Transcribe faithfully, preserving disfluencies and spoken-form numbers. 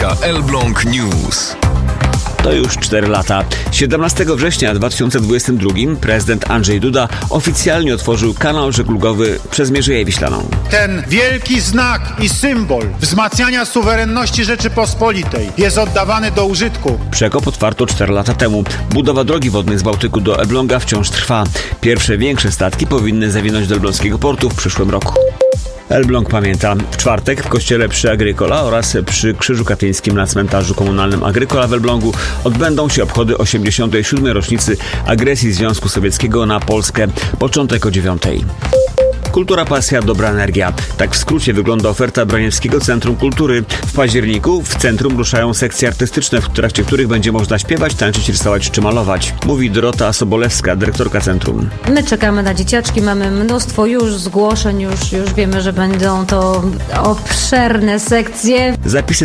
Elbląg News. To już cztery lata. siedemnastego września dwa tysiące dwudziestego drugiego prezydent Andrzej Duda oficjalnie otworzył kanał żeglugowy przez Mierzeję Wiślaną. Ten wielki znak i symbol wzmacniania suwerenności Rzeczypospolitej jest oddawany do użytku. Przekop otwarto cztery lata temu. Budowa drogi wodnej z Bałtyku do Elbląga wciąż trwa. Pierwsze większe statki powinny zawinąć do elbląskiego portu w przyszłym roku. Elbląg pamięta. W czwartek w kościele przy Agrykola oraz przy Krzyżu Katyńskim na cmentarzu komunalnym Agrykola w Elblągu odbędą się obchody osiemdziesiątej siódmej rocznicy agresji Związku Sowieckiego na Polskę. Początek o dziewiątej. Kultura, pasja, dobra energia. Tak w skrócie wygląda oferta Braniewskiego Centrum Kultury. W październiku w centrum ruszają sekcje artystyczne, w trakcie których będzie można śpiewać, tańczyć, rysować czy malować. Mówi Dorota Sobolewska, dyrektorka centrum. My czekamy na dzieciaczki, mamy mnóstwo już zgłoszeń, już, już wiemy, że będą to obszerne sekcje. Zapisy